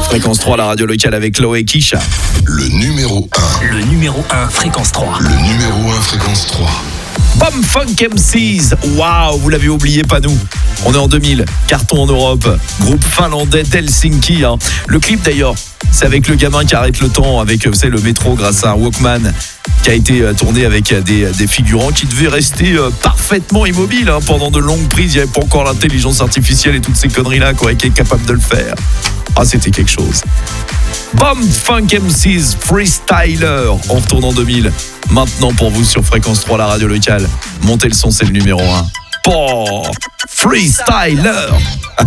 Fréquence 3, la radio locale avec Chloé Kisha. Le numéro 1. Le numéro 1, Fréquence 3. Le numéro 1, Fréquence 3. Bomb Funk MCs, waouh, vous l'avez oublié, pas nous. On est en 2000, carton en Europe, groupe finlandais d'Helsinki. Le clip d'ailleurs, c'est avec le gamin qui arrête le temps avec, vous savez, le métro grâce à un Walkman qui a été tourné avec des figurants qui devaient rester parfaitement immobiles pendant de longues prises. Il n'y avait pas encore l'intelligence artificielle et toutes ces conneries-là qui est capable de le faire. Ah, c'était quelque chose. Bomb Funk MCs Freestyler, on retourne en 2000. Maintenant pour vous sur Fréquence 3, la radio locale. Montez le son, c'est le numéro 1. Oh, Freestyler.